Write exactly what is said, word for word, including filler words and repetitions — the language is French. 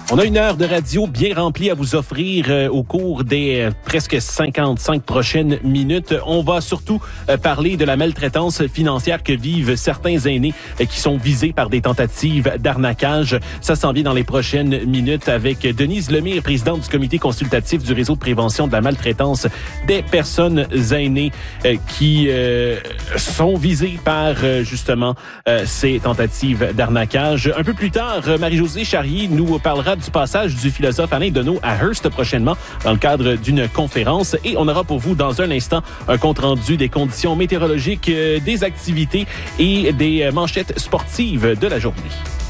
On a une heure de radio bien remplie à vous offrir euh, au cours des euh, presque cinquante-cinq prochaines minutes. On va surtout euh, parler de la maltraitance financière que vivent certains aînés euh, qui sont visés par des tentatives d'arnaquage. Ça s'en vient dans les prochaines minutes avec Denise Lemire, présidente du comité consultatif du réseau de prévention de la maltraitance des personnes aînées euh, qui euh, sont visées par euh, justement euh, ces tentatives d'arnaquage. Un peu plus tard, Marie-Josée Charrier nous parlera du passage du philosophe Alain Deneau à Hearst prochainement dans le cadre d'une conférence. Et on aura pour vous dans un instant un compte-rendu des conditions météorologiques, des activités et des manchettes sportives de la journée.